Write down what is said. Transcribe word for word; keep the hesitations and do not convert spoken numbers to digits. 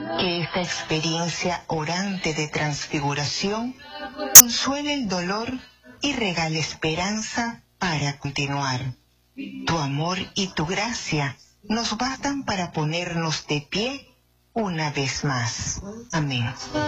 Que esta experiencia orante de transfiguración consuele el dolor y regale esperanza para continuar. Tu amor y tu gracia nos bastan para ponernos de pie una vez más. Amén.